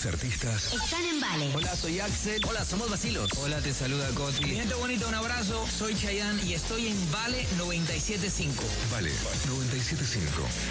grandes artistas están en Vale. Hola, soy Axel. Hola, somos Vacilos. Hola, te saluda Coti. Mi gente bonita, un abrazo. Soy Chayanne y estoy en Vale 97.5. Vale 97.5.